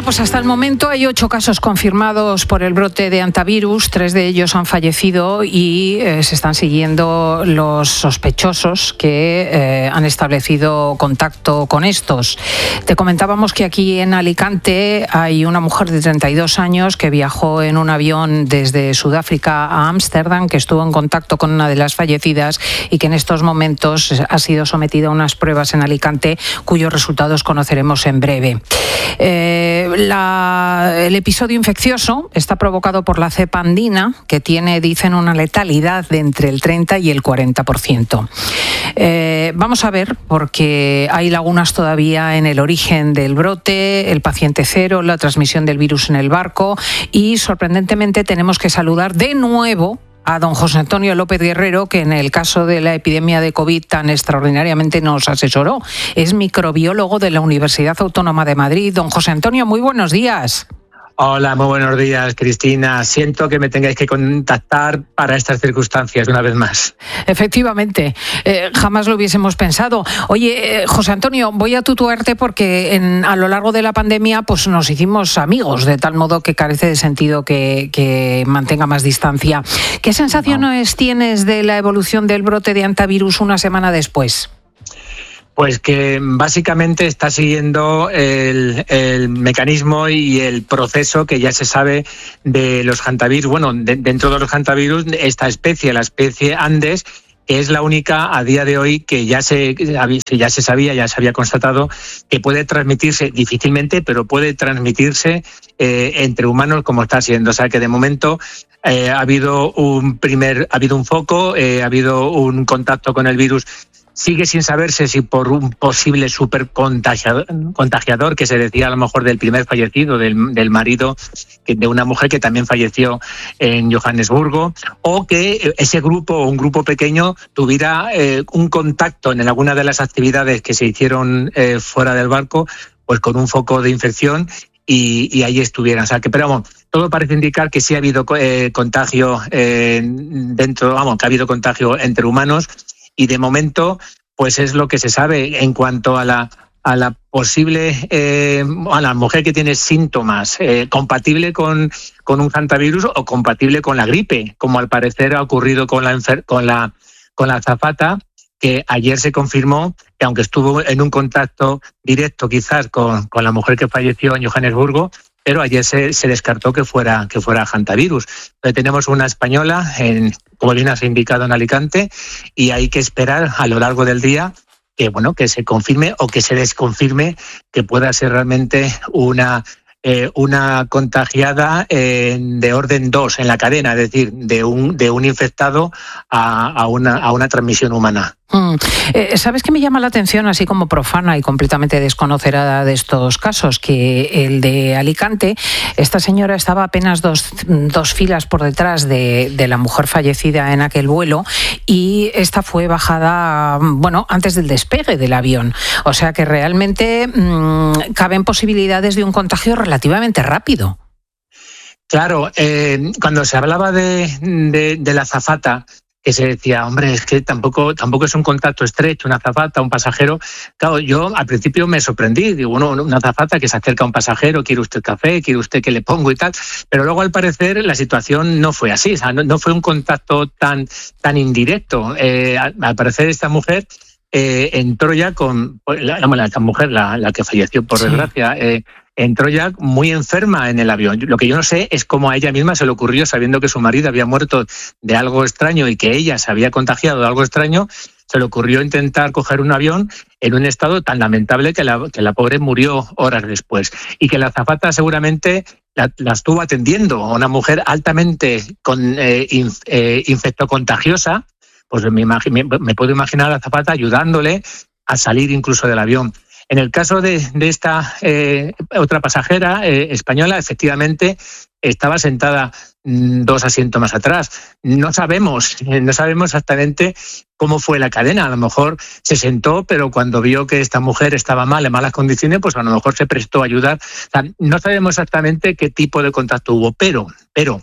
pues hasta el momento hay 8 casos confirmados por el brote de hantavirus, 3 de ellos han fallecido y se están siguiendo los sospechosos que han establecido contacto con estos. Te comentábamos que aquí en Alicante hay una mujer de 32 años que viajó en un avión desde Sudáfrica a Ámsterdam, que estuvo en contacto con una de las fallecidas y que en estos momentos ha sido sometida a unas pruebas en Alicante cuyos resultados conoceremos en breve. El episodio infeccioso está provocado por la cepa andina, que tiene, dicen, una letalidad de entre el 30 y el 40%. Vamos a ver, porque hay lagunas todavía en el origen del brote, el paciente cero, la transmisión del virus en el barco y, sorprendentemente, tenemos que saludar de nuevo a don José Antonio López Guerrero, que en el caso de la epidemia de COVID tan extraordinariamente nos asesoró. Es microbiólogo de la Universidad Autónoma de Madrid. Don José Antonio, muy buenos días. Hola, muy buenos días, Cristina. Siento que me tengáis que contactar para estas circunstancias una vez más. Efectivamente, jamás lo hubiésemos pensado. Oye, José Antonio, voy a tutearte porque a lo largo de la pandemia pues nos hicimos amigos, de tal modo que carece de sentido que mantenga más distancia. ¿Qué sensaciones tienes de la evolución del brote de hantavirus una semana después? Pues que básicamente está siguiendo el mecanismo y el proceso que ya se sabe de los hantavirus. Bueno, dentro de los hantavirus, esta especie, la especie Andes, es la única a día de hoy que ya se había constatado que puede transmitirse difícilmente, pero puede transmitirse entre humanos como está siendo. O sea que de momento ha habido un foco, ha habido un contacto con el virus. Sigue sin saberse si por un posible supercontagiador, que se decía a lo mejor del primer fallecido, del marido de una mujer que también falleció en Johannesburgo, o que ese grupo o un grupo pequeño tuviera un contacto en alguna de las actividades que se hicieron fuera del barco, pues con un foco de infección y ahí estuvieran. O sea que, pero vamos, todo parece indicar que sí ha habido contagio que ha habido contagio entre humanos. Y de momento, pues es lo que se sabe en cuanto a la posible, a la mujer que tiene síntomas compatible con un hantavirus o compatible con la gripe, como al parecer ha ocurrido con la azafata, que ayer se confirmó que aunque estuvo en un contacto directo quizás con la mujer que falleció en Johannesburgo, pero ayer se descartó que fuera hantavirus. Entonces tenemos una española, como bien has indicado, en Alicante, y hay que esperar a lo largo del día que se confirme o que se desconfirme que pueda ser realmente una contagiada de orden 2 en la cadena, es decir, de un infectado a una transmisión humana. ¿Sabes qué me llama la atención, así como profana y completamente desconocedora de estos casos? Que el de Alicante, esta señora estaba apenas dos filas por detrás de la mujer fallecida en aquel vuelo y esta fue bajada, antes del despegue del avión. O sea que realmente caben posibilidades de un contagio relativamente rápido. Claro, cuando se hablaba de la azafata, que se decía, hombre, es que tampoco es un contacto estrecho, una azafata, un pasajero. Claro, yo al principio me sorprendí, digo, una azafata que se acerca a un pasajero, ¿quiere usted café? ¿Quiere usted que le pongo y tal? Pero luego al parecer la situación no fue así, o sea, no fue un contacto tan indirecto. Al parecer esta mujer entró ya con esta mujer, la que falleció por desgracia, entró ya muy enferma en el avión. Lo que yo no sé es cómo a ella misma se le ocurrió, sabiendo que su marido había muerto de algo extraño y que ella se había contagiado de algo extraño, se le ocurrió intentar coger un avión en un estado tan lamentable que la pobre murió horas después. Y que la azafata seguramente la estuvo atendiendo, una mujer altamente infectocontagiosa, pues me puedo imaginar a la azafata ayudándole a salir incluso del avión. En el caso de esta otra pasajera española, efectivamente estaba sentada 2 asientos más atrás. No sabemos exactamente cómo fue la cadena. A lo mejor se sentó, pero cuando vio que esta mujer estaba mal, en malas condiciones, pues a lo mejor se prestó a ayudar. O sea, no sabemos exactamente qué tipo de contacto hubo, pero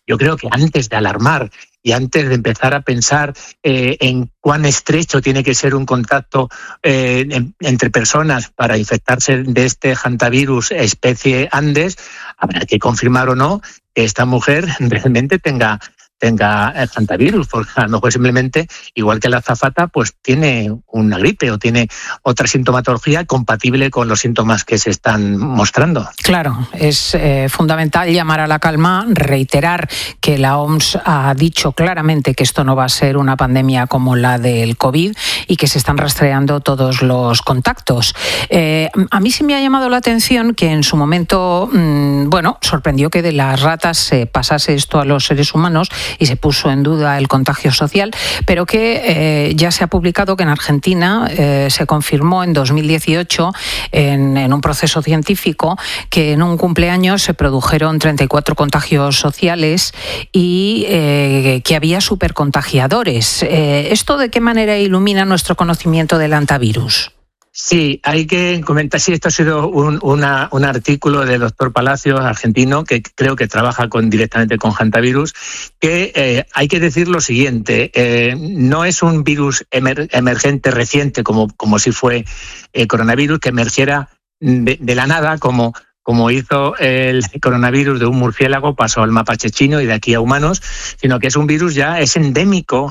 yo creo que antes de alarmar y antes de empezar a pensar en cuán estrecho tiene que ser un contacto entre personas para infectarse de este hantavirus especie Andes, habrá que confirmar o no que esta mujer realmente tenga el hantavirus, porque a lo mejor simplemente, igual que la azafata, pues tiene una gripe o tiene otra sintomatología compatible con los síntomas que se están mostrando. Claro, es fundamental llamar a la calma, reiterar que la OMS ha dicho claramente que esto no va a ser una pandemia como la del COVID y que se están rastreando todos los contactos. A mí sí me ha llamado la atención que en su momento, sorprendió que de las ratas se pasase esto a los seres humanos y se puso en duda el contagio social, pero que ya se ha publicado que en Argentina se confirmó en 2018 en un proceso científico que en un cumpleaños se produjeron 34 contagios sociales y que había supercontagiadores. ¿Esto de qué manera ilumina nuestro conocimiento del hantavirus? Sí, hay que comentar, sí, esto ha sido un artículo del doctor Palacio, argentino, que creo que trabaja directamente con hantavirus, que hay que decir lo siguiente, no es un virus emergente reciente como si fue el coronavirus, que emergiera de la nada como hizo el coronavirus de un murciélago, pasó al mapache chino y de aquí a humanos, sino que es un virus es endémico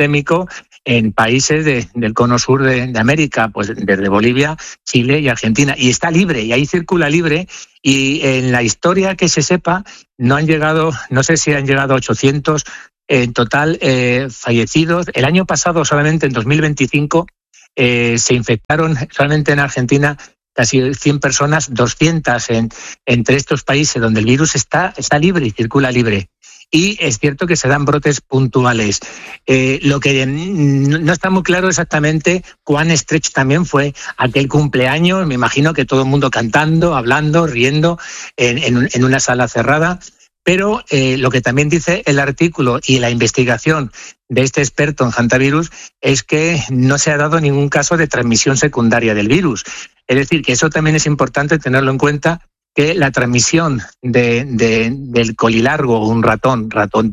en países del cono sur de América, pues desde Bolivia, Chile y Argentina, y está libre, y ahí circula libre, y en la historia que se sepa, no sé si han llegado 800 en total fallecidos. El año pasado, solamente en 2025, se infectaron solamente en Argentina casi 100 personas, 200 entre estos países donde el virus está libre y circula libre. Y es cierto que se dan brotes puntuales. Lo que no está muy claro exactamente cuán estrecho también fue aquel cumpleaños. Me imagino que todo el mundo cantando, hablando, riendo en una sala cerrada. Pero lo que también dice el artículo y la investigación de este experto en hantavirus es que no se ha dado ningún caso de transmisión secundaria del virus. Es decir, que eso también es importante tenerlo en cuenta, que la transmisión del colilargo, un ratón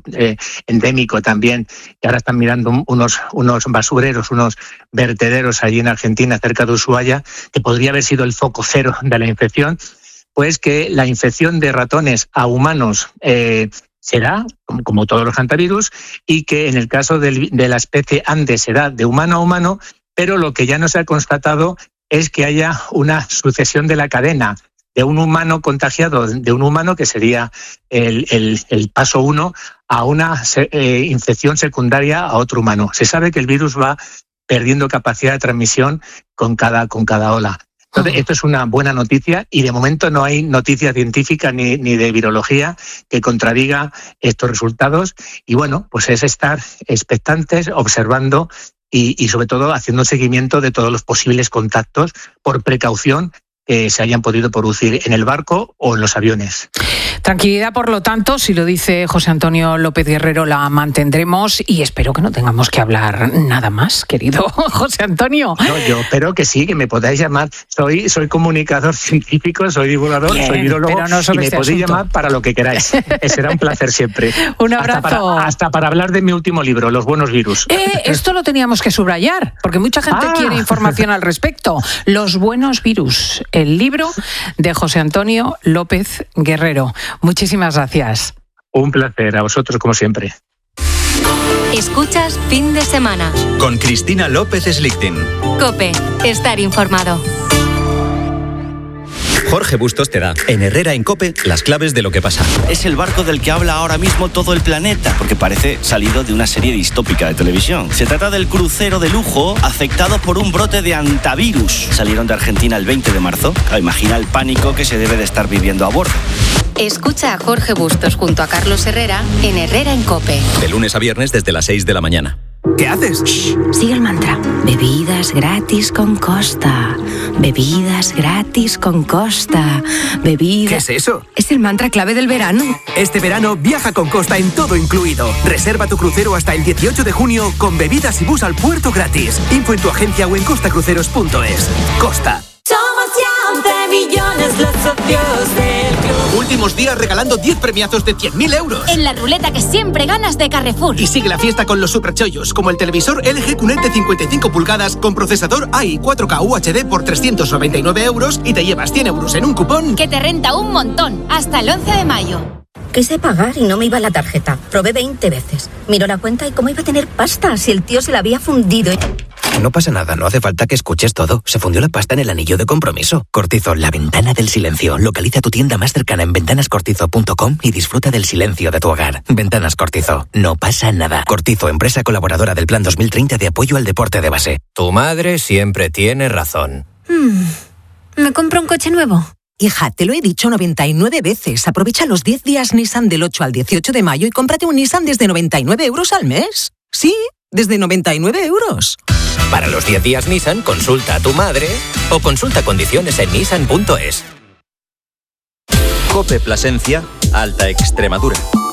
endémico también, que ahora están mirando unos basureros, unos vertederos allí en Argentina, cerca de Ushuaia, que podría haber sido el foco cero de la infección, pues que la infección de ratones a humanos se da, como todos los hantavirus, y que en el caso de la especie Andes se da de humano a humano, pero lo que ya no se ha constatado es que haya una sucesión de la cadena de un humano contagiado de un humano, que sería el paso 1, a una infección secundaria a otro humano. Se sabe que el virus va perdiendo capacidad de transmisión con cada ola. Entonces, esto es una buena noticia y de momento no hay noticia científica ni de virología que contradiga estos resultados. Y bueno, pues es estar expectantes, observando y sobre todo haciendo seguimiento de todos los posibles contactos por precaución que se hayan podido producir en el barco o en los aviones. Tranquilidad, por lo tanto, si lo dice José Antonio López Guerrero, la mantendremos y espero que no tengamos que hablar nada más, querido José Antonio. No, yo espero que sí, que me podáis llamar. Soy comunicador científico, soy divulgador, soy virólogo y me podéis llamar para lo que queráis. Será un placer siempre. Un abrazo. Hasta para hablar de mi último libro, Los buenos virus. Esto lo teníamos que subrayar, porque mucha gente quiere información al respecto. Los buenos virus, el libro de José Antonio López Guerrero. Muchísimas gracias. Un placer, a vosotros como siempre. Escuchas Fin de Semana con Cristina López Slichting. COPE, estar informado. Jorge Bustos te da, en Herrera en COPE, las claves de lo que pasa. Es el barco del que habla ahora mismo todo el planeta, porque parece salido de una serie distópica de televisión. Se trata del crucero de lujo afectado por un brote de hantavirus. Salieron de Argentina el 20 de marzo. Imagina el pánico que se debe de estar viviendo a bordo. Escucha a Jorge Bustos junto a Carlos Herrera en Herrera en COPE. De lunes a viernes desde las 6 de la mañana. ¿Qué haces? Shh, sigue el mantra. Bebidas gratis con Costa. Bebidas gratis con Costa. ¿Qué es eso? Es el mantra clave del verano. Este verano viaja con Costa en todo incluido. Reserva tu crucero hasta el 18 de junio con bebidas y bus al puerto gratis. Info en tu agencia o en costacruceros.es. Costa. Somos ya 11 millones los socios del club. Última últimos días regalando 10 premiazos de 100.000 euros. En la ruleta que siempre ganas de Carrefour. Y sigue la fiesta con los superchollos, como el televisor LG QLED de 55 pulgadas con procesador AI 4K UHD por 399 euros y te llevas 100 euros en un cupón que te renta un montón, hasta el 11 de mayo. Quise pagar y no me iba la tarjeta. Probé 20 veces. Miro la cuenta y cómo iba a tener pasta si el tío se la había fundido. No pasa nada, no hace falta que escuches todo. Se fundió la pasta en el anillo de compromiso. Cortizo, la ventana del silencio. Localiza tu tienda más cercana en ventanascortizo.com y disfruta del silencio de tu hogar. Ventanas Cortizo. No pasa nada. Cortizo, empresa colaboradora del Plan 2030 de apoyo al deporte de base. Tu madre siempre tiene razón. ¿Me compro un coche nuevo? Hija, te lo he dicho 99 veces. Aprovecha los 10 días Nissan del 8 al 18 de mayo y cómprate un Nissan desde 99 euros al mes. Sí, desde 99 euros. Para los 10 días Nissan, consulta a tu madre o consulta condiciones en nissan.es. COPE Plasencia, Alta Extremadura.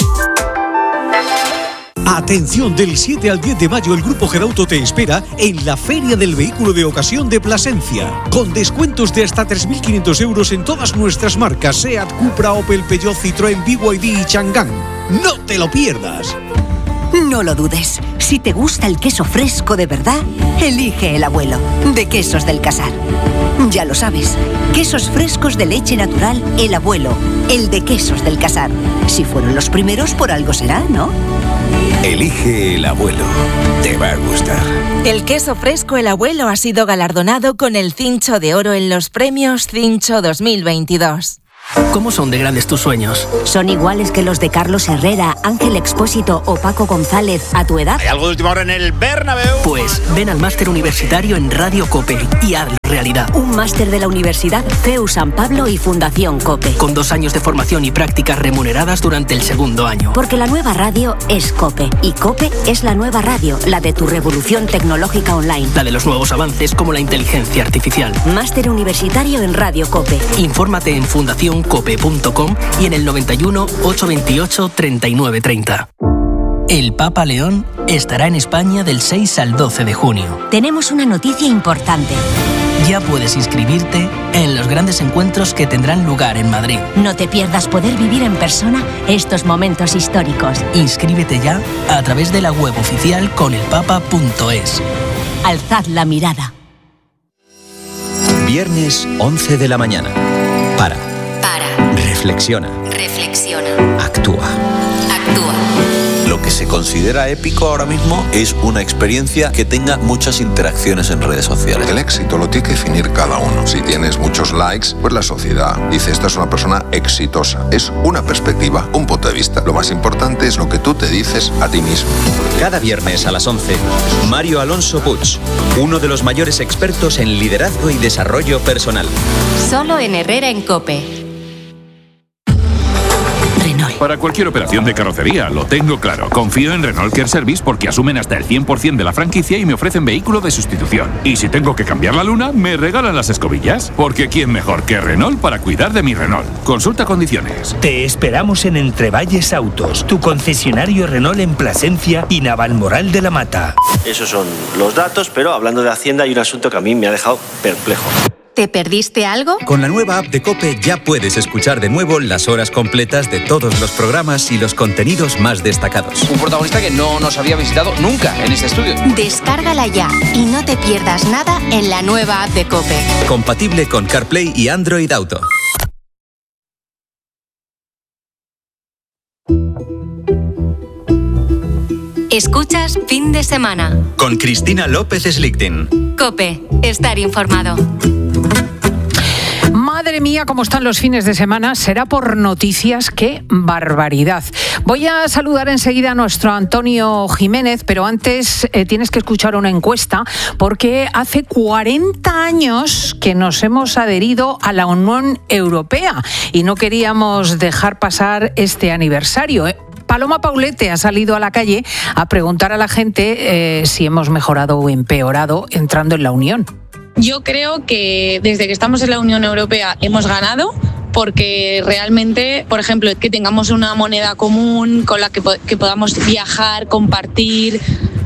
Atención, del 7 al 10 de mayo el Grupo Gerauto te espera en la Feria del Vehículo de Ocasión de Plasencia, con descuentos de hasta 3.500 euros en todas nuestras marcas SEAT, Cupra, Opel, Peugeot, Citroën, BYD y Chang'an. ¡No te lo pierdas! No lo dudes. Si te gusta el queso fresco de verdad, elige El Abuelo, de Quesos del Casar. Ya lo sabes, quesos frescos de leche natural El Abuelo, el de Quesos del Casar. Si fueron los primeros, por algo será, ¿no? Elige El Abuelo. Te va a gustar. El queso fresco El Abuelo ha sido galardonado con el Cincho de Oro en los premios Cincho 2022. ¿Cómo son de grandes tus sueños? ¿Son iguales que los de Carlos Herrera, Ángel Expósito o Paco González a tu edad? ¿Hay algo de última hora en el Bernabéu? Pues ven al máster universitario en Radio COPE y hazlo realidad. Un máster de la Universidad CEU San Pablo y Fundación COPE. Con 2 años de formación y prácticas remuneradas durante el segundo año. Porque la nueva radio es COPE. Y COPE es la nueva radio, la de tu revolución tecnológica online. La de los nuevos avances como la inteligencia artificial. Máster universitario en Radio COPE. Infórmate en fundacioncope.com y en el 91 828 3930. El Papa León estará en España del 6 al 12 de junio. Tenemos una noticia importante. Ya puedes inscribirte en los grandes encuentros que tendrán lugar en Madrid. No te pierdas poder vivir en persona estos momentos históricos. Inscríbete ya a través de la web oficial conelpapa.es. Alzad la mirada. Viernes 11 de la mañana. Para. Reflexiona. Actúa. Lo que se considera épico ahora mismo es una experiencia que tenga muchas interacciones en redes sociales. El éxito lo tiene que definir cada uno. Si tienes muchos likes, pues la sociedad dice esta es una persona exitosa. Es una perspectiva, un punto de vista. Lo más importante es lo que tú te dices a ti mismo. Cada viernes a las 11, Mario Alonso Puig, uno de los mayores expertos en liderazgo y desarrollo personal. Solo en Herrera en COPE. Para cualquier operación de carrocería, lo tengo claro. Confío en Renault Care Service porque asumen hasta el 100% de la franquicia y me ofrecen vehículo de sustitución. Y si tengo que cambiar la luna, me regalan las escobillas. Porque ¿quién mejor que Renault para cuidar de mi Renault? Consulta condiciones. Te esperamos en Entrevalles Autos, tu concesionario Renault en Plasencia y Navalmoral de la Mata. Esos son los datos, pero hablando de Hacienda hay un asunto que a mí me ha dejado perplejo. ¿Te perdiste algo? Con la nueva app de COPE ya puedes escuchar de nuevo las horas completas de todos los programas y los contenidos más destacados. Un protagonista que no nos había visitado nunca en este estudio. Descárgala ya y no te pierdas nada en la nueva app de COPE. Compatible con CarPlay y Android Auto. Escuchas Fin de Semana. Con Cristina López Slichting. COPE. Estar informado. Madre mía, cómo están los fines de semana. Será por noticias. ¡Qué barbaridad! Voy a saludar enseguida a nuestro Antonio Jiménez, pero antes tienes que escuchar una encuesta, porque hace 40 años que nos hemos adherido a la Unión Europea y no queríamos dejar pasar este aniversario. Paloma Paulete ha salido a la calle a preguntar a la gente si hemos mejorado o empeorado entrando en la Unión. Yo creo que desde que estamos en la Unión Europea hemos ganado, porque realmente, por ejemplo, que tengamos una moneda común con la que podamos viajar, compartir,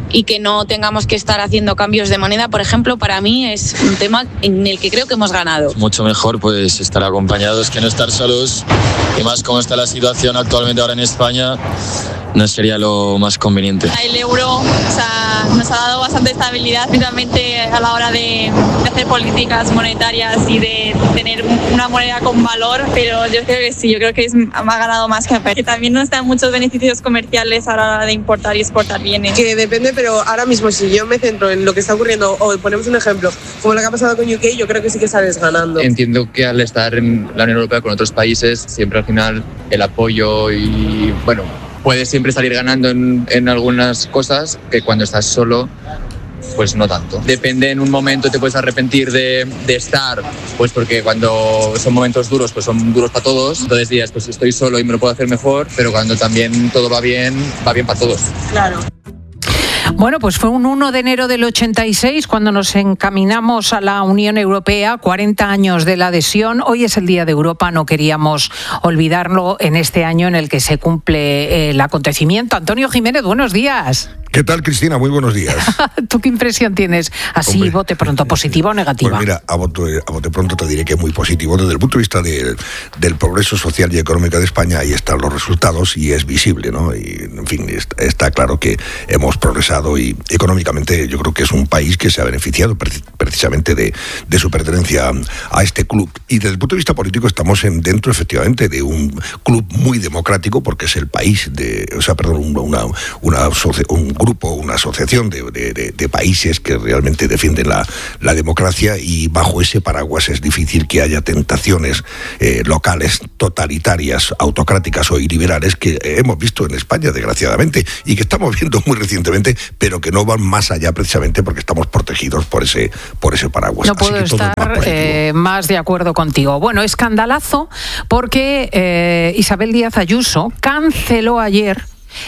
y que no tengamos que estar haciendo cambios de moneda, por ejemplo, para mí es un tema en el que creo que hemos ganado. Mucho mejor pues estar acompañados que no estar solos, y más como está la situación actualmente ahora en España, no sería lo más conveniente. El euro nos ha dado bastante estabilidad, principalmente a la hora de hacer políticas monetarias y de tener una moneda con valor, pero yo creo que sí, yo creo que ha ganado más que perder. Que también nos dan muchos beneficios comerciales a la hora de importar y exportar bienes. Que depende, pero ahora mismo si yo me centro en lo que está ocurriendo, o ponemos un ejemplo, como lo que ha pasado con UK, yo creo que sí que sales ganando. Entiendo que al estar en la Unión Europea con otros países, siempre al final el apoyo y, bueno, puedes siempre salir ganando en algunas cosas que cuando estás solo, pues no tanto. Depende, en un momento te puedes arrepentir de estar, pues porque cuando son momentos duros, pues son duros para todos. Entonces días, pues estoy solo y me lo puedo hacer mejor, pero cuando también todo va bien para todos. Claro. Bueno, pues fue un 1 de enero del 86 cuando nos encaminamos a la Unión Europea, 40 años de la adhesión. Hoy es el Día de Europa, no queríamos olvidarlo en este año en el que se cumple el acontecimiento. Antonio Jiménez, buenos días. ¿Qué tal, Cristina? Muy buenos días. ¿Tú qué impresión tienes? Así, hombre, bote pronto, ¿positiva o negativa? Pues mira, a bote pronto te diré que es muy positivo. Desde el punto de vista del progreso social y económico de España, ahí están los resultados y es visible, ¿no? Y, en fin, está claro que hemos progresado y económicamente yo creo que es un país que se ha beneficiado precisamente de su pertenencia a este club. Y desde el punto de vista político estamos dentro, efectivamente, de un club muy democrático, porque es el país un grupo, una asociación de países que realmente defienden la democracia, y bajo ese paraguas es difícil que haya tentaciones locales, totalitarias, autocráticas o iliberales que hemos visto en España, desgraciadamente, y que estamos viendo muy recientemente, pero que no van más allá precisamente porque estamos protegidos por ese paraguas. No puedo estar más de acuerdo contigo. Bueno, escandalazo porque Isabel Díaz Ayuso canceló ayer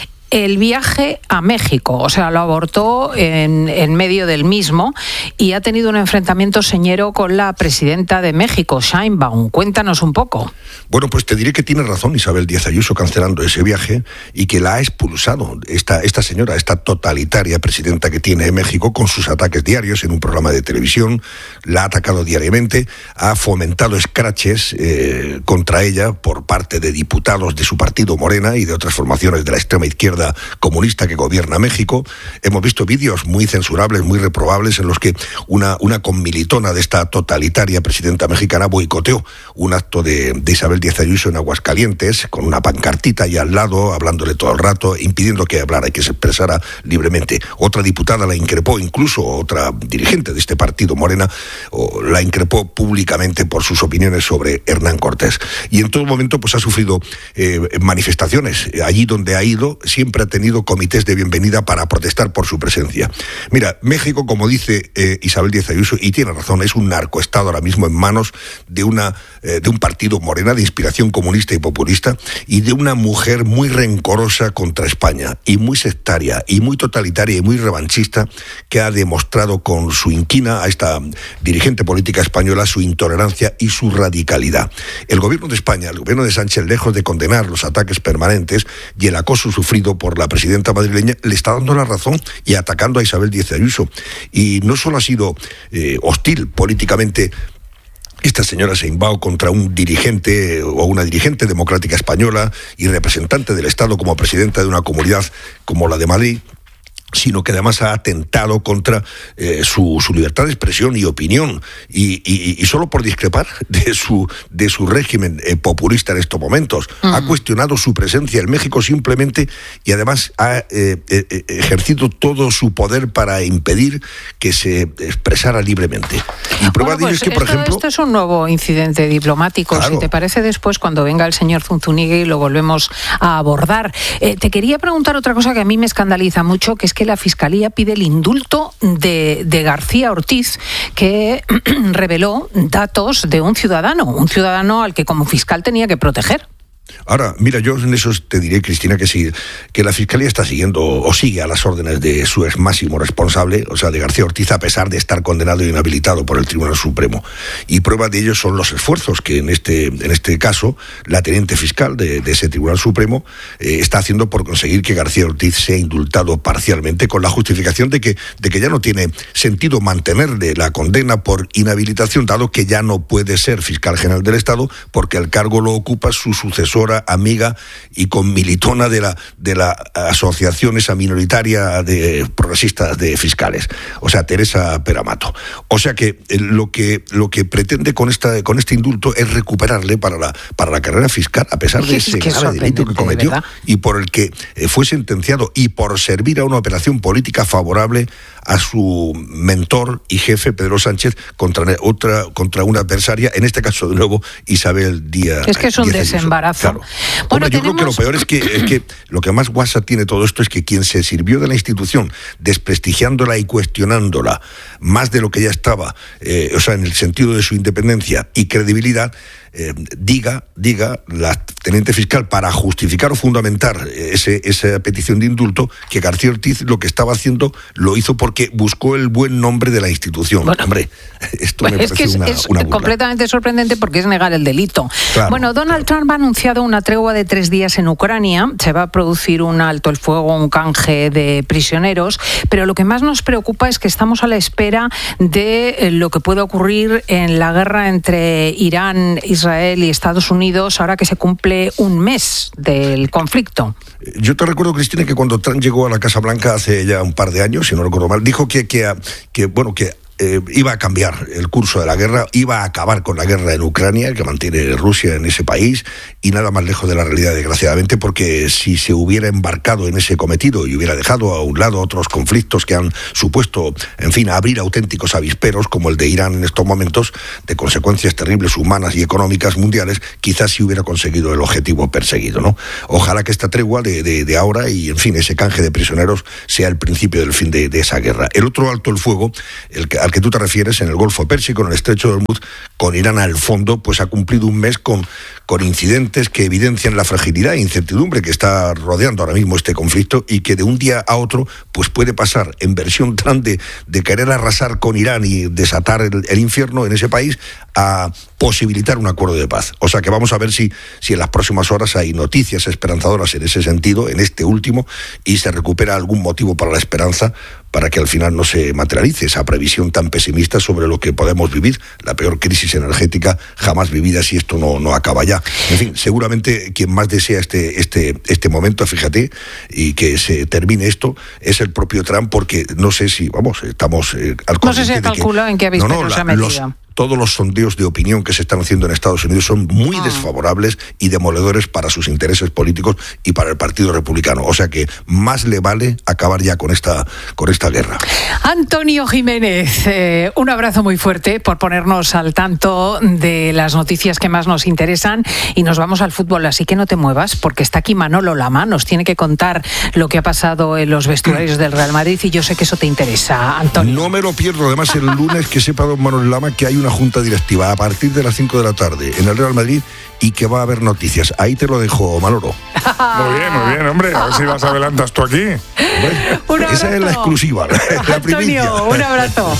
el viaje a México, o sea, lo abortó en medio del mismo, y ha tenido un enfrentamiento señero con la presidenta de México, Sheinbaum. Cuéntanos un poco. Bueno, pues te diré que tiene razón Isabel Díaz Ayuso cancelando ese viaje, y que la ha expulsado esta señora, esta totalitaria presidenta que tiene México, con sus ataques diarios en un programa de televisión. La ha atacado diariamente, ha fomentado escraches contra ella por parte de diputados de su partido, Morena, y de otras formaciones de la extrema izquierda comunista que gobierna México. Hemos visto vídeos muy censurables, muy reprobables, en los que una conmilitona de esta totalitaria presidenta mexicana boicoteó un acto de Isabel Díaz Ayuso en Aguascalientes, con una pancartita ahí al lado, hablándole todo el rato, impidiendo que hablara y que se expresara libremente. Otra diputada la increpó, incluso otra dirigente de este partido, Morena, la increpó públicamente por sus opiniones sobre Hernán Cortés. Y en todo momento pues ha sufrido manifestaciones. Allí donde ha ido, siempre ha tenido comités de bienvenida para protestar por su presencia. Mira, México, como dice Isabel Díaz Ayuso, y tiene razón, es un narcoestado ahora mismo en manos de un partido Morena de inspiración comunista y populista, y de una mujer muy rencorosa contra España, y muy sectaria, y muy totalitaria, y muy revanchista, que ha demostrado con su inquina a esta dirigente política española su intolerancia y su radicalidad. El gobierno de España, el gobierno de Sánchez, lejos de condenar los ataques permanentes y el acoso sufrido por la presidenta madrileña, le está dando la razón y atacando a Isabel Díaz Ayuso. Y no solo ha sido hostil políticamente esta señora Sheinbaum contra un dirigente o una dirigente democrática española y representante del Estado como presidenta de una comunidad como la de Madrid, sino que además ha atentado contra su libertad de expresión y opinión, y solo por discrepar de su régimen populista en estos momentos. Ha cuestionado su presencia en México simplemente, y además ha ejercido todo su poder para impedir que se expresara libremente. Y prueba de ello es que, por ejemplo... Esto es un nuevo incidente diplomático. Claro. Si te parece, después, cuando venga el señor Zunzunigui, lo volvemos a abordar. Te quería preguntar otra cosa que a mí me escandaliza mucho, que es que la Fiscalía pide el indulto de García Ortiz, que reveló datos de un ciudadano al que como fiscal tenía que proteger. Ahora, mira, yo en eso te diré, Cristina, que sí, que la Fiscalía está siguiendo o sigue a las órdenes de su ex máximo responsable, o sea, de García Ortiz, a pesar de estar condenado e inhabilitado por el Tribunal Supremo. Y prueba de ello son los esfuerzos que en este caso la teniente fiscal de ese Tribunal Supremo está haciendo por conseguir que García Ortiz sea indultado parcialmente, con la justificación de que ya no tiene sentido mantenerle la condena por inhabilitación, dado que ya no puede ser fiscal general del Estado, porque el cargo lo ocupa su sucesora, amiga y comilitona de la asociación esa minoritaria de progresistas de fiscales, o sea, Teresa Peramato. O sea que lo que pretende con este indulto es recuperarle para la carrera fiscal, a pesar de ese grave delito que cometió, ¿verdad? Y por el que fue sentenciado, y por servir a una operación política favorable a su mentor y jefe Pedro Sánchez contra una adversaria, en este caso de nuevo Isabel Díaz. Es que es un desembarazo. Claro. Bueno, yo creo que lo peor es que lo que más guasa tiene todo esto es que quien se sirvió de la institución, desprestigiándola y cuestionándola más de lo que ya estaba, o sea, en el sentido de su independencia y credibilidad, diga la teniente fiscal, para justificar o fundamentar esa petición de indulto, que García Ortiz lo que estaba haciendo lo hizo porque buscó el buen nombre de la institución. Bueno, hombre, esto me parece una burla. Completamente sorprendente, porque es negar el delito. Claro, bueno, Donald Trump ha anunciado una tregua de 3 días en Ucrania. Se va a producir un alto el fuego, un canje de prisioneros, pero lo que más nos preocupa es que estamos a la espera de lo que pueda ocurrir en la guerra entre Irán, Israel y Estados Unidos, ahora que se cumple un mes del conflicto. Yo te recuerdo, Cristina, que cuando Trump llegó a la Casa Blanca hace ya un par de años, si no recuerdo mal, dijo que iba a cambiar el curso de la guerra, iba a acabar con la guerra en Ucrania, que mantiene Rusia en ese país, y nada más lejos de la realidad, desgraciadamente, porque si se hubiera embarcado en ese cometido y hubiera dejado a un lado otros conflictos que han supuesto, en fin, abrir auténticos avisperos, como el de Irán en estos momentos, de consecuencias terribles humanas y económicas mundiales, quizás sí hubiera conseguido el objetivo perseguido, ¿no? Ojalá que esta tregua de ahora y, en fin, ese canje de prisioneros sea el principio del fin de esa guerra. El otro alto el fuego, al que tú te refieres, en el Golfo Pérsico, en el Estrecho de Hormuz, con Irán al fondo, pues ha cumplido un mes con incidentes que evidencian la fragilidad e incertidumbre que está rodeando ahora mismo este conflicto, y que de un día a otro pues puede pasar, en versión Trump, de querer arrasar con Irán y desatar el infierno en ese país, a posibilitar un acuerdo de paz. O sea que vamos a ver si en las próximas horas hay noticias esperanzadoras en ese sentido, en este último, y se recupera algún motivo para la esperanza, para que al final no se materialice esa previsión tan pesimista sobre lo que podemos vivir, la peor crisis energética jamás vivida, si esto no acaba ya. En fin, seguramente quien más desea este momento, fíjate, y que se termine esto, es el propio Trump, porque no sé si, estamos al corriente. No sé si calculó en qué avispero se ha metido. Todos los sondeos de opinión que se están haciendo en Estados Unidos son muy desfavorables y demoledores para sus intereses políticos y para el Partido Republicano. O sea que más le vale acabar ya con esta guerra. Antonio Jiménez, un abrazo muy fuerte por ponernos al tanto de las noticias que más nos interesan, y nos vamos al fútbol, así que no te muevas, porque está aquí Manolo Lama, nos tiene que contar lo que ha pasado en los vestuarios del Real Madrid, y yo sé que eso te interesa, Antonio. No me lo pierdo. Además, el lunes, que sepa don Manolo Lama que hay una junta directiva a partir de las 5 de la tarde en el Real Madrid, y que va a haber noticias. Ahí te lo dejo, Manolo. Muy bien, hombre. A ver si las adelantas tú aquí. Esa es la exclusiva, la primicia. Antonio, un abrazo.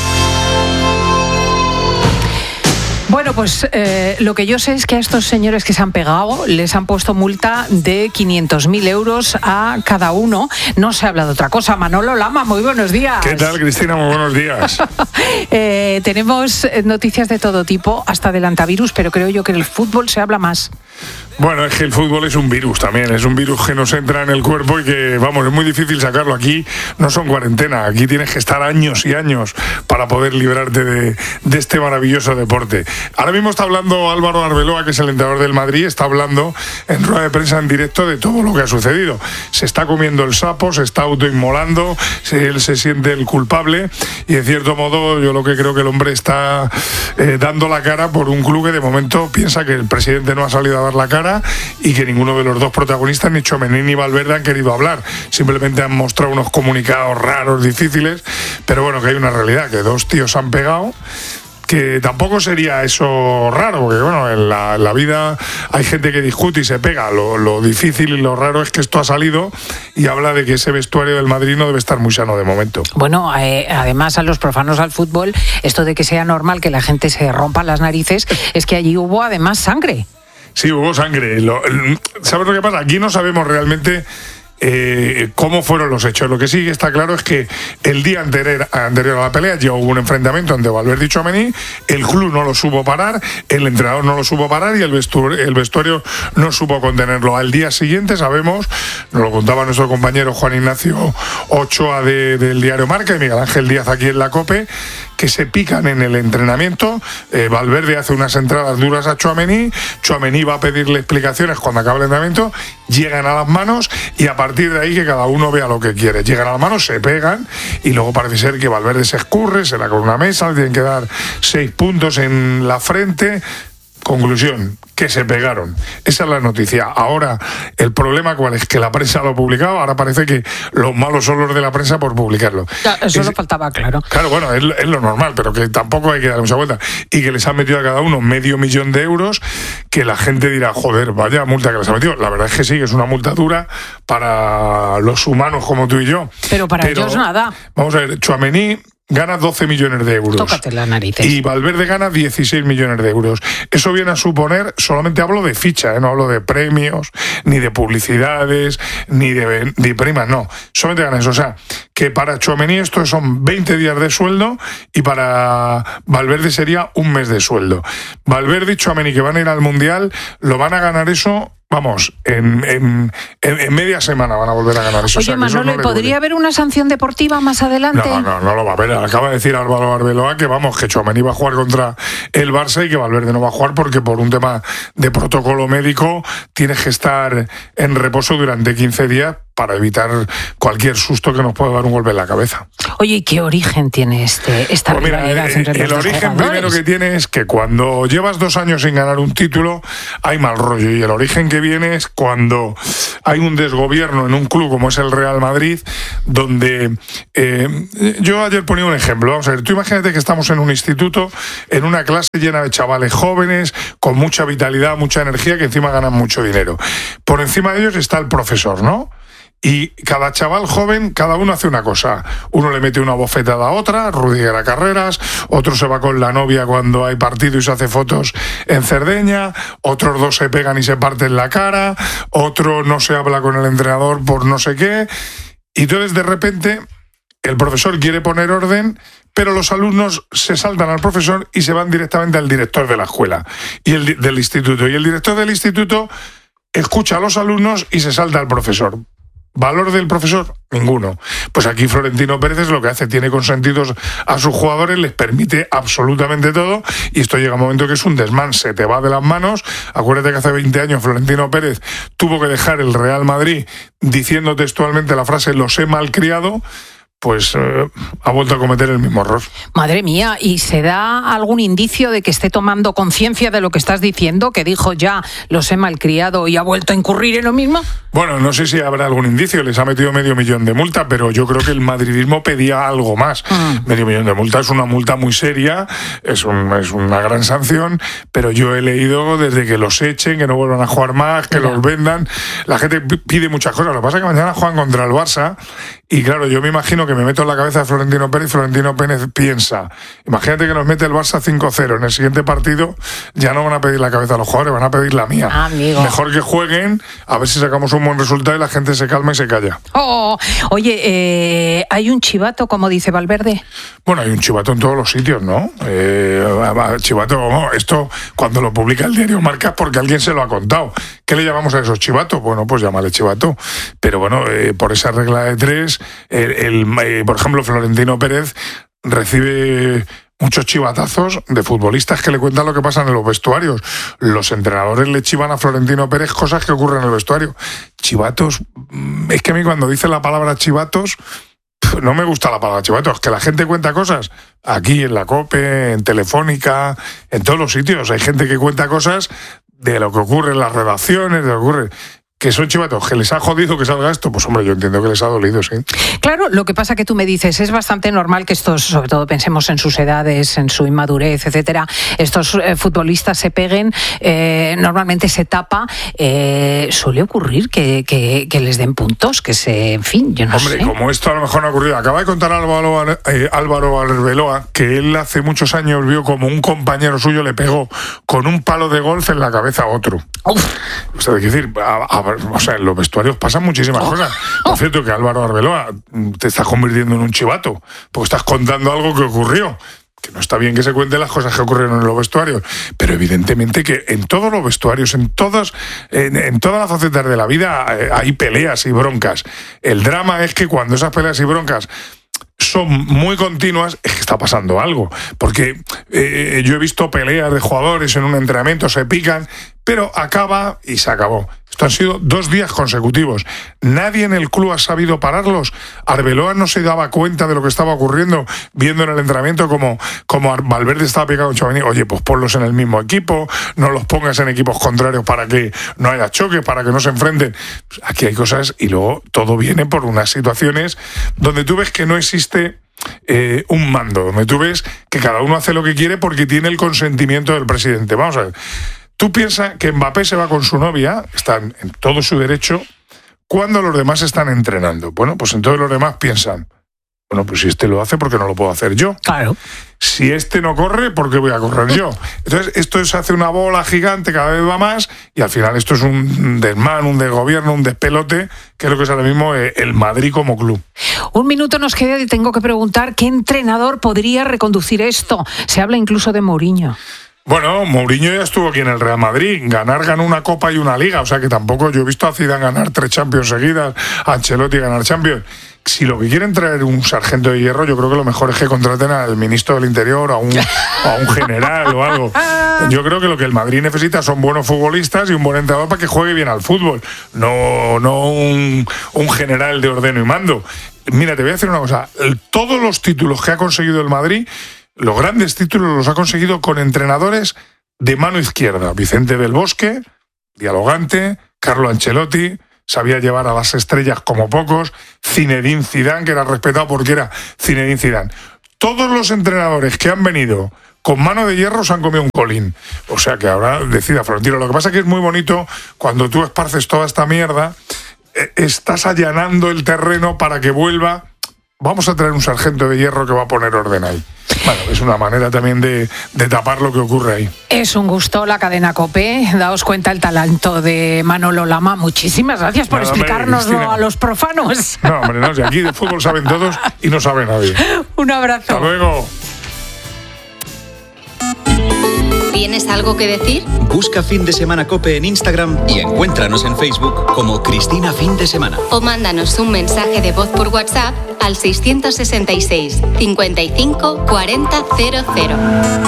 Bueno, pues lo que yo sé es que a estos señores que se han pegado les han puesto multa de 500.000 euros a cada uno. No se habla de otra cosa. Manolo Lama, muy buenos días. ¿Qué tal, Cristina? Muy buenos días. Tenemos noticias de todo tipo, hasta del antivirus, pero creo yo que en el fútbol se habla más. Bueno, es que el fútbol es un virus también, es un virus que nos entra en el cuerpo y que, es muy difícil sacarlo. Aquí no son cuarentena, aquí tienes que estar años y años para poder librarte de este maravilloso deporte. Ahora mismo está hablando Álvaro Arbeloa, que es el entrenador del Madrid, está hablando en rueda de prensa en directo de todo lo que ha sucedido. Se está comiendo el sapo, se está autoinmolando, él se siente el culpable, y en cierto modo yo lo que creo que el hombre está dando la cara por un club que de momento piensa que el presidente no ha salido a dar la cara, y que ninguno de los dos protagonistas, ni Tchouaméni ni Valverde, han querido hablar. Simplemente han mostrado unos comunicados raros, difíciles, pero bueno, que hay una realidad, que dos tíos han pegado, que tampoco sería eso raro, porque bueno, en la vida hay gente que discute y se pega. Lo difícil y lo raro es que esto ha salido y habla de que ese vestuario del Madrid no debe estar muy sano de momento. Bueno, además a los profanos al fútbol, esto de que sea normal que la gente se rompa las narices, es que allí hubo además sangre. Sí, hubo sangre. ¿Sabes lo que pasa? Aquí no sabemos realmente cómo fueron los hechos. Lo que sí está claro es que el día anterior a la pelea ya hubo un enfrentamiento entre Valverde y Tchouaméni, el club no lo supo parar, el entrenador no lo supo parar y el vestuario no supo contenerlo. Al día siguiente sabemos, nos lo contaba nuestro compañero Juan Ignacio Ochoa del diario Marca y Miguel Ángel Díaz aquí en la COPE, que se pican en el entrenamiento. Valverde hace unas entradas duras a Tchouaméni va a pedirle explicaciones cuando acabe el entrenamiento, llegan a las manos y a partir de ahí que cada uno vea lo que quiere. Llegan a las manos, se pegan y luego parece ser que Valverde se escurre, se la con una mesa, le tienen que dar 6 puntos en la frente. Conclusión, que se pegaron. Esa es la noticia. Ahora, el problema cuál es, que la prensa lo ha publicado, ahora parece que los malos son los de la prensa por publicarlo. Eso no faltaba, claro. Claro, bueno, es lo normal, pero que tampoco hay que dar mucha vuelta. Y que les han metido a cada uno $500,000 de euros, que la gente dirá, joder, vaya multa que les ha metido. La verdad es que sí, que es una multa dura para los humanos como tú y yo. Pero para ellos nada. Vamos a ver, Tchouaméni gana 12 millones de euros. Tócate las narices. Y Valverde gana 16 millones de euros. Eso viene a suponer, solamente hablo de ficha, no hablo de premios, ni de publicidades, ni de primas, no. Solamente gana eso. O sea, que para Tchouaméni esto son 20 días de sueldo y para Valverde sería un mes de sueldo. Valverde y Tchouaméni, que van a ir al Mundial, lo van a ganar eso. Vamos, en media semana van a volver a ganar eso. Oye, o sea, Manolo, ¿y podría haber una sanción deportiva más adelante? No lo va a haber. Acaba de decir Álvaro Arbeloa que que Tchouaméni va a jugar contra el Barça y que Valverde no va a jugar porque por un tema de protocolo médico tienes que estar en reposo durante 15 días para evitar cualquier susto que nos pueda dar un golpe en la cabeza. Oye, ¿y qué origen tiene esta rivalidad entre los el dos origen jugadores? Primero que tiene es que cuando llevas 2 años sin ganar un título hay mal rollo, y el origen que viene es cuando hay un desgobierno en un club como es el Real Madrid, donde yo ayer ponía un ejemplo. Vamos a ver, tú imagínate que estamos en un instituto, en una clase llena de chavales jóvenes con mucha vitalidad, mucha energía, que encima ganan mucho dinero. Por encima de ellos está el profesor, ¿no? Y cada chaval joven, cada uno hace una cosa. Uno le mete una bofetada a otra, Rudiger a carreras, otro se va con la novia cuando hay partido y se hace fotos en Cerdeña, otros 2 se pegan y se parten la cara, otro no se habla con el entrenador por no sé qué. Y entonces de repente el profesor quiere poner orden, pero los alumnos se saltan al profesor y se van directamente al director de la escuela y del instituto. Y el director del instituto escucha a los alumnos y se salta al profesor. ¿Valor del profesor? Ninguno. Pues aquí Florentino Pérez es lo que hace, tiene consentidos a sus jugadores, les permite absolutamente todo, y esto llega un momento que es un desmán, se te va de las manos. Acuérdate que hace 20 años Florentino Pérez tuvo que dejar el Real Madrid diciendo textualmente la frase "los he malcriado", pues ha vuelto a cometer el mismo error. Madre mía, ¿y se da algún indicio de que esté tomando conciencia de lo que estás diciendo, que dijo ya "los he malcriado" y ha vuelto a incurrir en lo mismo? Bueno, no sé si habrá algún indicio, les ha metido $500,000 de multa, pero yo creo que el madridismo pedía algo más. $500,000 de multa es una multa muy seria, es una gran sanción, pero yo he leído desde que los echen, que no vuelvan a jugar más, que los vendan. La gente pide muchas cosas. Lo que pasa es que mañana juegan contra el Barça y claro, yo me imagino que me meto en la cabeza de Florentino Pérez. Florentino Pérez piensa, imagínate que nos mete el Barça 5-0, en el siguiente partido ya no van a pedir la cabeza a los jugadores, van a pedir la mía. Amigo. Mejor que jueguen, a ver si sacamos un buen resultado y la gente se calma y se calla. Oye, ¿hay un chivato, como dice Valverde? Bueno, hay un chivato en todos los sitios, ¿no? Chivato, esto cuando lo publica el diario Marca es porque alguien se lo ha contado. ¿Qué le llamamos a esos chivatos? Bueno, pues llámale chivato. Pero bueno, por esa regla de 3, por ejemplo, Florentino Pérez recibe muchos chivatazos de futbolistas que le cuentan lo que pasa en los vestuarios. Los entrenadores le chivan a Florentino Pérez cosas que ocurren en el vestuario. Chivatos, es que a mí cuando dice la palabra chivatos, no me gusta la palabra chivatos, que la gente cuenta cosas. Aquí en la COPE, en Telefónica, en todos los sitios hay gente que cuenta cosas de lo que ocurre en las redacciones, de lo que ocurre. que son chivatos, que les ha jodido que salga esto, pues hombre, yo entiendo que les ha dolido, sí. Claro, lo que pasa que tú me dices, es bastante normal que estos, sobre todo pensemos en sus edades, en su inmadurez, etcétera, estos futbolistas se peguen, normalmente se tapa, suele ocurrir que les den puntos, que se, en fin, yo no sé. Hombre, como esto a lo mejor no ha ocurrido, acaba de contar Álvaro Arbeloa que él hace muchos años vio como un compañero suyo le pegó con un palo de golf en la cabeza a otro. Uf. O sea, hay que decir, o sea, en los vestuarios pasan muchísimas cosas. Por cierto, que Álvaro Arbeloa te estás convirtiendo en un chivato, porque estás contando algo que ocurrió. Que no está bien que se cuenten las cosas que ocurrieron en los vestuarios, pero evidentemente que en todos los vestuarios, en todas las facetas de la vida hay peleas y broncas. El drama es que cuando esas peleas y broncas son muy continuas, es que está pasando algo. Porque yo he visto peleas de jugadores en un entrenamiento, se pican, pero acaba y se acabó. Esto han sido 2 días consecutivos. Nadie en el club ha sabido pararlos. Arbeloa no se daba cuenta de lo que estaba ocurriendo, viendo en el entrenamiento como Valverde estaba pegado con Tchouaméni. Oye, pues ponlos en el mismo equipo, no los pongas en equipos contrarios para que no haya choque, para que no se enfrenten. Aquí hay cosas y luego todo viene por unas situaciones donde tú ves que no existe un mando, donde tú ves que cada uno hace lo que quiere porque tiene el consentimiento del presidente. Vamos a ver. Tú piensas que Mbappé se va con su novia, está en todo su derecho, cuando los demás están entrenando. Bueno, pues entonces los demás piensan, bueno, pues si este lo hace, ¿por qué no lo puedo hacer yo? Claro. Si este no corre, ¿por qué voy a correr yo? Entonces esto se hace una bola gigante, cada vez va más, y al final esto es un desmán, un desgobierno, un despelote, que es lo que es ahora mismo el Madrid como club. 1 minuto nos queda y tengo que preguntar, ¿qué entrenador podría reconducir esto? Se habla incluso de Mourinho. Bueno, Mourinho ya estuvo aquí en el Real Madrid. Ganó una Copa y una Liga. O sea que tampoco yo he visto a Zidane ganar 3 Champions seguidas, a Ancelotti ganar Champions. Si lo que quieren traer un sargento de hierro, yo creo que lo mejor es que contraten al ministro del Interior, a un general o algo. Yo creo que lo que el Madrid necesita son buenos futbolistas y un buen entrenador para que juegue bien al fútbol. No un general de ordeno y mando. Mira, te voy a decir una cosa. Todos los títulos que ha conseguido el Madrid, los grandes títulos los ha conseguido con entrenadores de mano izquierda. Vicente del Bosque, dialogante, Carlo Ancelotti, sabía llevar a las estrellas como pocos, Zinedine Zidane, que era respetado porque era Zinedine Zidane. Todos los entrenadores que han venido con mano de hierro se han comido un colín. O sea que ahora decida Florentino. Lo que pasa es que es muy bonito cuando tú esparces toda esta mierda, estás allanando el terreno para que vuelva. Vamos a traer un sargento de hierro que va a poner orden ahí. Bueno, es una manera también de tapar lo que ocurre ahí. Es un gusto la cadena COPE. Daos cuenta el talento de Manolo Lama. Muchísimas gracias por explicárnoslo a los profanos. No, hombre, no, si aquí de fútbol saben todos y no sabe nadie. Un abrazo. Hasta luego. ¿Tienes algo que decir? Busca Fin de Semana COPE en Instagram y encuéntranos en Facebook como Cristina Fin de Semana. O mándanos un mensaje de voz por WhatsApp al 666 55 40 00.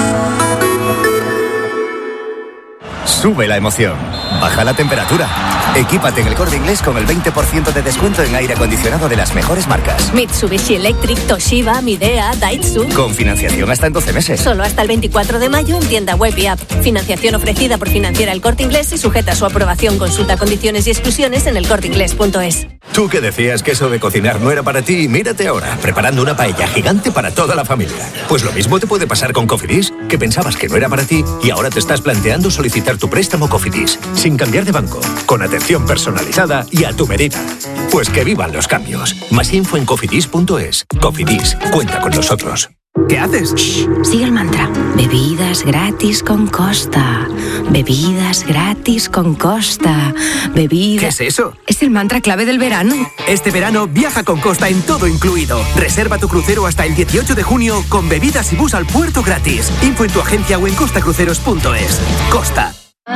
Sube la emoción, baja la temperatura. Equípate en El Corte Inglés con el 20% de descuento en aire acondicionado de las mejores marcas. Mitsubishi Electric, Toshiba, Midea, Daitsu. Con financiación hasta en 12 meses. Solo hasta el 24 de mayo en tienda web y app. Financiación ofrecida por Financiera El Corte Inglés y sujeta a su aprobación. Consulta condiciones y exclusiones en elcorteinglés.es. Tú que decías que eso de cocinar no era para ti, mírate ahora, preparando una paella gigante para toda la familia. Pues lo mismo te puede pasar con Cofidis, que pensabas que no era para ti y ahora te estás planteando solicitar tu préstamo Cofidis, sin cambiar de banco, con atención personalizada y a tu medida. Pues que vivan los cambios. Más info en cofidis.es. Cofidis, cuenta con nosotros. ¿Qué haces? Shh, sigue el mantra. Bebidas gratis con Costa. Bebidas gratis con Costa. Bebidas... ¿Qué es eso? Es el mantra clave del verano. Este verano viaja con Costa en todo incluido. Reserva tu crucero hasta el 18 de junio con bebidas y bus al puerto gratis. Info en tu agencia o en costacruceros.es. Costa.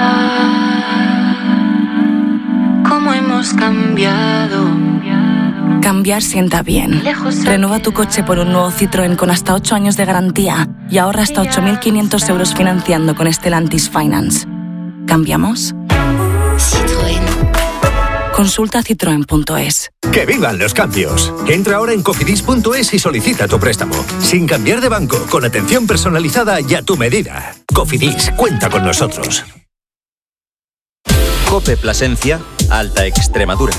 ¿Cómo hemos cambiado? Cambiar sienta bien. Renueva tu coche por un nuevo Citroën con hasta 8 años de garantía y ahorra hasta 8.500 euros financiando con Stellantis Finance. ¿Cambiamos? Citroën. Consulta citroen.es. ¡Que vivan los cambios! Entra ahora en cofidis.es y solicita tu préstamo. Sin cambiar de banco, con atención personalizada y a tu medida. Cofidis, cuenta con nosotros. COPE Plasencia Alta Extremadura.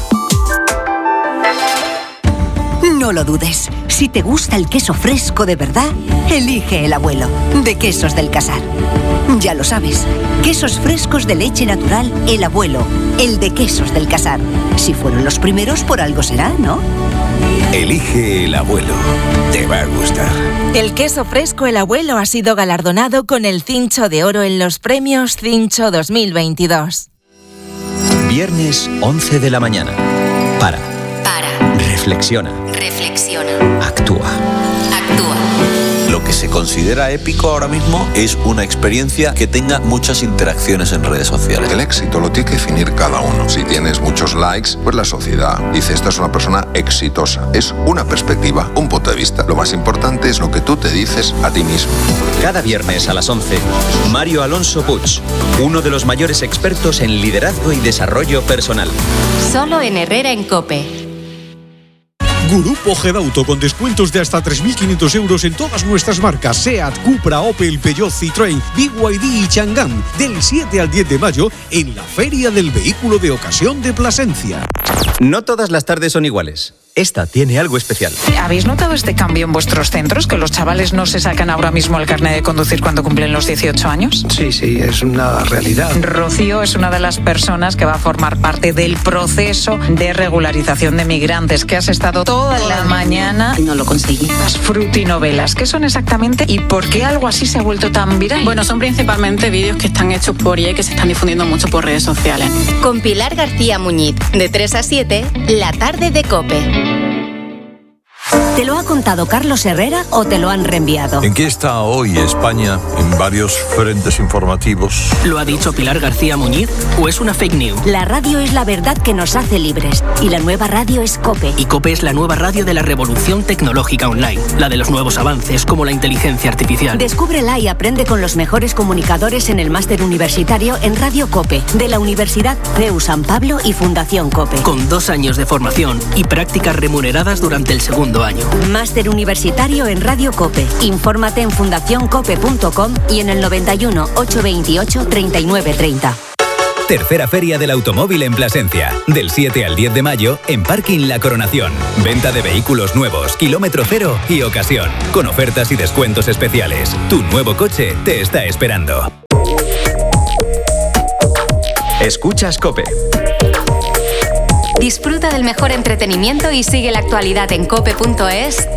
No lo dudes. Si te gusta el queso fresco de verdad, elige El Abuelo, de Quesos del Casar. Ya lo sabes, quesos frescos de leche natural El Abuelo, el de Quesos del Casar. Si fueron los primeros, por algo será, ¿no? Elige El Abuelo. Te va a gustar. El queso fresco El Abuelo ha sido galardonado con el Cincho de Oro en los premios Cincho 2022. Viernes 11 de la mañana. Para. Reflexiona. Actúa. Lo que se considera épico ahora mismo es una experiencia que tenga muchas interacciones en redes sociales. El éxito lo tiene que definir cada uno. Si tienes muchos likes, pues la sociedad dice esta es una persona exitosa. Es una perspectiva, un punto de vista. Lo más importante es lo que tú te dices a ti mismo. Cada viernes a las 11, Mario Alonso Puig, uno de los mayores expertos en liderazgo y desarrollo personal. Solo en Herrera en COPE. Grupo Gedauto con descuentos de hasta 3.500 euros en todas nuestras marcas SEAT, Cupra, Opel, Peugeot, Citroën, BYD y Chang'an del 7 al 10 de mayo en la Feria del Vehículo de Ocasión de Plasencia. No todas las tardes son iguales. Esta tiene algo especial. ¿Habéis notado este cambio en vuestros centros? ¿Que los chavales no se sacan ahora mismo el carnet de conducir cuando cumplen los 18 años? Sí, es una realidad. Rocío es una de las personas que va a formar parte del proceso de regularización de migrantes, que has estado toda la mañana. No lo conseguí. Las frutinovelas, ¿qué son exactamente y por qué algo así se ha vuelto tan viral? Bueno, son principalmente vídeos que están hechos por IA y que se están difundiendo mucho por redes sociales. Con Pilar García Muñiz, de 3 a 7, la tarde de COPE. ¿Te lo ha contado Carlos Herrera o te lo han reenviado? ¿En qué está hoy España en varios frentes informativos? ¿Lo ha dicho Pilar García Muñiz o es una fake news? La radio es la verdad que nos hace libres y la nueva radio es COPE. Y COPE es la nueva radio de la revolución tecnológica online, la de los nuevos avances como la inteligencia artificial. Descúbrela y aprende con los mejores comunicadores en el máster universitario en Radio COPE de la Universidad CEU San Pablo y Fundación COPE. Con 2 años de formación y prácticas remuneradas durante el segundo año. Máster universitario en Radio COPE. Infórmate en fundacioncope.com y en el 91 828 3930. Tercera Feria del Automóvil en Plasencia. Del 7 al 10 de mayo en Parking La Coronación. Venta de vehículos nuevos, kilómetro cero y ocasión. Con ofertas y descuentos especiales. Tu nuevo coche te está esperando. Escuchas COPE. Disfruta del mejor entretenimiento y sigue la actualidad en cope.es